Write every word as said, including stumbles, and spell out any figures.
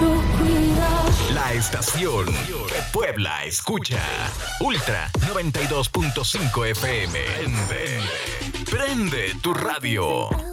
mucho cuidado. La estación que Puebla escucha. Ultra noventa y dos punto cinco F M. Prende, prende tu radio.